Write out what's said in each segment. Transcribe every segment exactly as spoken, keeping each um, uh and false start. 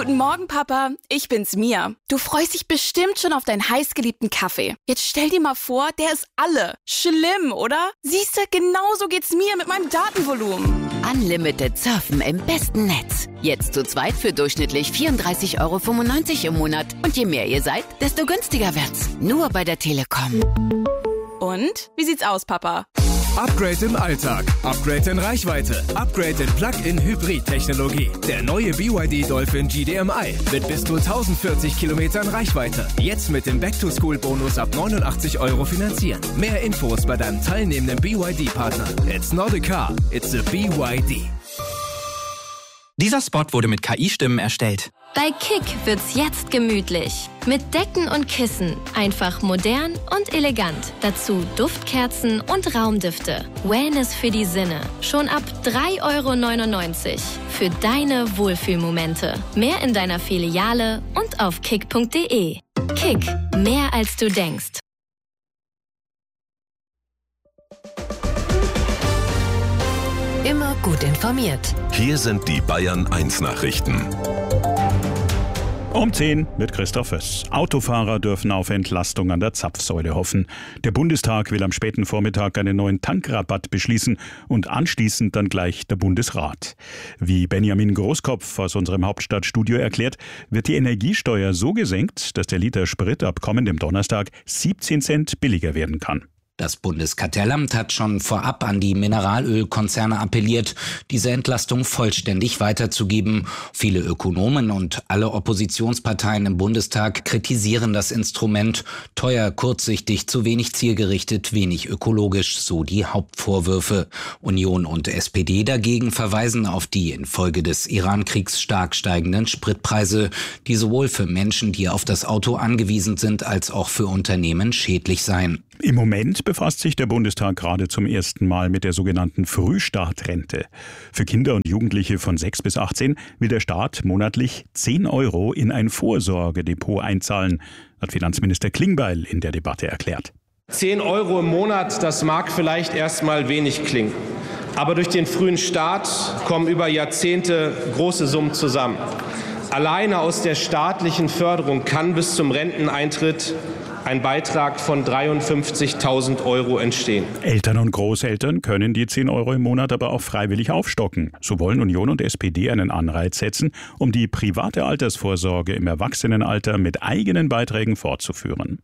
Guten Morgen, Papa. Ich bin's, Mia. Du freust dich bestimmt schon auf deinen heißgeliebten Kaffee. Jetzt stell dir mal vor, der ist alle. Schlimm, oder? Siehste, genauso geht's mir mit meinem Datenvolumen. Unlimited surfen im besten Netz. Jetzt zu zweit für durchschnittlich vierunddreißig Euro fünfundneunzig im Monat. Und je mehr ihr seid, desto günstiger wird's. Nur bei der Telekom. Und? Wie sieht's aus, Papa? Upgrade im Alltag, Upgrade in Reichweite, Upgrade in Plug-in-Hybrid-Technologie. Der neue B Y D Dolphin G D M I mit bis zu tausendvierzig Kilometern Reichweite. Jetzt mit dem Back-to-School-Bonus ab neunundachtzig Euro finanzieren. Mehr Infos bei deinem teilnehmenden B Y D-Partner. It's not a car, it's a B Y D. Dieser Spot wurde mit K I-Stimmen erstellt. Bei Kick wird's jetzt gemütlich. Mit Decken und Kissen. Einfach modern und elegant. Dazu Duftkerzen und Raumdüfte. Wellness für die Sinne. Schon ab drei Euro neunundneunzig. Für deine Wohlfühlmomente. Mehr in deiner Filiale und auf kick punkt de. Kick. Mehr als du denkst. Immer gut informiert. Hier sind die Bayern eins Nachrichten. Um zehn mit Christoph Höss. Autofahrer dürfen auf Entlastung an der Zapfsäule hoffen. Der Bundestag will am späten Vormittag einen neuen Tankrabatt beschließen und anschließend dann gleich der Bundesrat. Wie Benjamin Großkopf aus unserem Hauptstadtstudio erklärt, wird die Energiesteuer so gesenkt, dass der Liter Sprit ab kommendem Donnerstag siebzehn Cent billiger werden kann. Das Bundeskartellamt hat schon vorab an die Mineralölkonzerne appelliert, diese Entlastung vollständig weiterzugeben. Viele Ökonomen und alle Oppositionsparteien im Bundestag kritisieren das Instrument. Teuer, kurzsichtig, zu wenig zielgerichtet, wenig ökologisch, so die Hauptvorwürfe. Union und S P D dagegen verweisen auf die infolge des Iran-Kriegs stark steigenden Spritpreise, die sowohl für Menschen, die auf das Auto angewiesen sind, als auch für Unternehmen schädlich seien. Im Moment befasst sich der Bundestag gerade zum ersten Mal mit der sogenannten Frühstartrente. Für Kinder und Jugendliche von sechs bis achtzehn will der Staat monatlich zehn Euro in ein Vorsorgedepot einzahlen, hat Finanzminister Klingbeil in der Debatte erklärt. zehn Euro im Monat, das mag vielleicht erstmal wenig klingen. Aber durch den frühen Start kommen über Jahrzehnte große Summen zusammen. Alleine aus der staatlichen Förderung kann bis zum Renteneintritt ein Beitrag von dreiundfünfzigtausend Euro entstehen. Eltern und Großeltern können die zehn Euro im Monat aber auch freiwillig aufstocken. So wollen Union und S P D einen Anreiz setzen, um die private Altersvorsorge im Erwachsenenalter mit eigenen Beiträgen fortzuführen.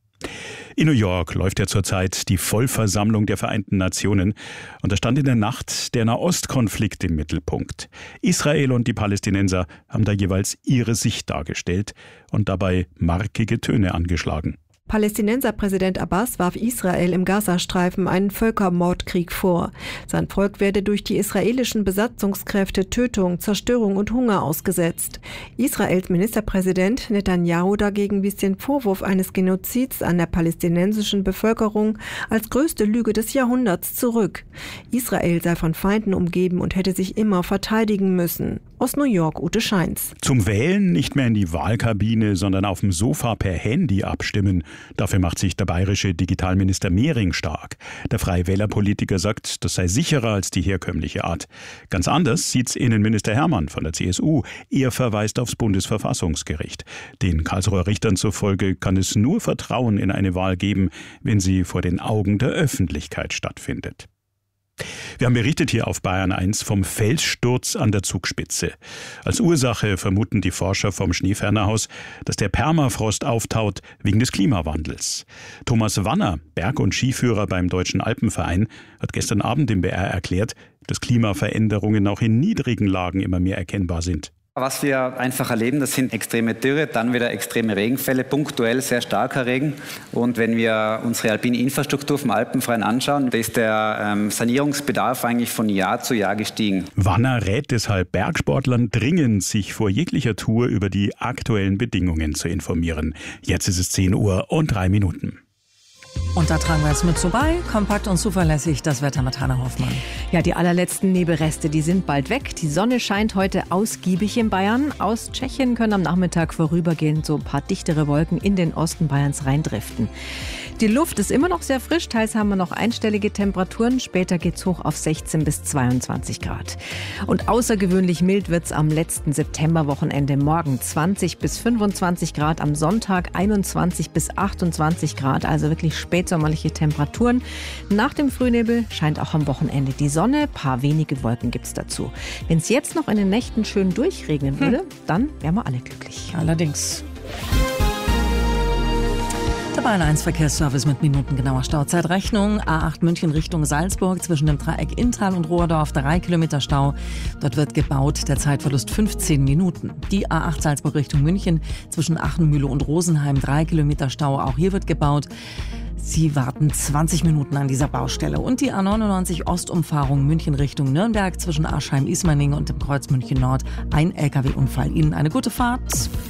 In New York läuft ja zurzeit die Vollversammlung der Vereinten Nationen und da stand in der Nacht der Nahostkonflikt im Mittelpunkt. Israel und die Palästinenser haben da jeweils ihre Sicht dargestellt und dabei markige Töne angeschlagen. Palästinenserpräsident Abbas warf Israel im Gazastreifen einen Völkermordkrieg vor. Sein Volk werde durch die israelischen Besatzungskräfte Tötung, Zerstörung und Hunger ausgesetzt. Israels Ministerpräsident Netanyahu dagegen wies den Vorwurf eines Genozids an der palästinensischen Bevölkerung als größte Lüge des Jahrhunderts zurück. Israel sei von Feinden umgeben und hätte sich immer verteidigen müssen. Aus New York, Ute Scheins. Zum Wählen nicht mehr in die Wahlkabine, sondern auf dem Sofa per Handy abstimmen. Dafür macht sich der bayerische Digitalminister Mehring stark. Der Freie Wähler-Politiker sagt, das sei sicherer als die herkömmliche Art. Ganz anders sieht's Innenminister Hermann von der C S U. Er verweist aufs Bundesverfassungsgericht. Den Karlsruher Richtern zufolge kann es nur Vertrauen in eine Wahl geben, wenn sie vor den Augen der Öffentlichkeit stattfindet. Wir haben berichtet hier auf Bayern eins vom Felssturz an der Zugspitze. Als Ursache vermuten die Forscher vom Schneefernerhaus, dass der Permafrost auftaut wegen des Klimawandels. Thomas Wanner, Berg- und Skiführer beim Deutschen Alpenverein, hat gestern Abend im B R erklärt, dass Klimaveränderungen auch in niedrigen Lagen immer mehr erkennbar sind. Was wir einfach erleben, das sind extreme Dürre, dann wieder extreme Regenfälle, punktuell sehr starker Regen. Und wenn wir unsere alpine Infrastruktur vom Alpenverein anschauen, da ist der ähm, Sanierungsbedarf eigentlich von Jahr zu Jahr gestiegen. Wanner rät deshalb Bergsportlern dringend, sich vor jeglicher Tour über die aktuellen Bedingungen zu informieren. Jetzt ist es zehn Uhr und drei Minuten. Und da tragen wir jetzt mit so bei, kompakt und zuverlässig, das Wetter mit Hanna Hoffmann. Ja, die allerletzten Nebelreste, die sind bald weg. Die Sonne scheint heute ausgiebig in Bayern. Aus Tschechien können am Nachmittag vorübergehend so ein paar dichtere Wolken in den Osten Bayerns reindriften. Die Luft ist immer noch sehr frisch, teils haben wir noch einstellige Temperaturen. Später geht's hoch auf sechzehn bis zweiundzwanzig Grad. Und außergewöhnlich mild wird's am letzten Septemberwochenende. Morgen zwanzig bis fünfundzwanzig Grad, am Sonntag einundzwanzig bis achtundzwanzig Grad, also wirklich spätsommerliche Temperaturen. Nach dem Frühnebel scheint auch am Wochenende die Sonne, paar wenige Wolken gibt's dazu. Wenn es jetzt noch in den Nächten schön durchregnen würde, hm. dann wären wir alle glücklich. Allerdings. Der Bayern eins Verkehrsservice mit minutengenauer Stauzeitrechnung. A acht München Richtung Salzburg zwischen dem Dreieck Inntal und Rohrdorf, drei Kilometer Stau. Dort wird gebaut, der Zeitverlust fünfzehn Minuten. Die A acht Salzburg Richtung München zwischen Achenmühle und Rosenheim, drei Kilometer Stau. Auch hier wird gebaut. Sie warten zwanzig Minuten an dieser Baustelle. Und die A neunundneunzig Ostumfahrung München Richtung Nürnberg zwischen Aschheim-Ismaning und dem Kreuz München Nord. Ein L K W-Unfall. Ihnen eine gute Fahrt.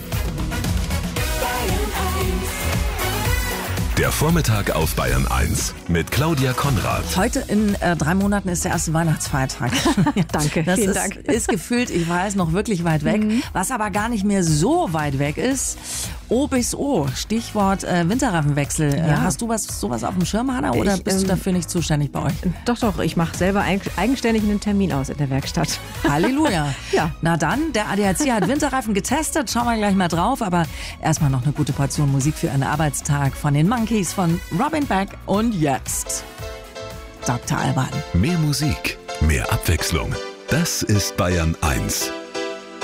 Der Vormittag auf Bayern eins mit Claudia Konrad. Heute in äh, drei Monaten ist der erste Weihnachtsfeiertag. Ja, danke, das vielen ist, Dank. ist gefühlt, ich weiß, noch wirklich weit weg. Mhm. Was aber gar nicht mehr so weit weg ist, O bis O, Stichwort äh, Winterreifenwechsel. Ja. Äh, hast du was, sowas auf dem Schirm, Hanna, oder ich, bist ähm, du dafür nicht zuständig bei euch? Doch, doch, ich mache selber eigenständig einen Termin aus in der Werkstatt. Halleluja. Ja. Na dann, der A D A C hat Winterreifen getestet, schauen wir gleich mal drauf, aber erstmal noch eine gute Portion Musik für einen Arbeitstag von den Monkeys, von Robin Beck und jetzt Doktor Alban. Mehr Musik, mehr Abwechslung. Das ist Bayern eins.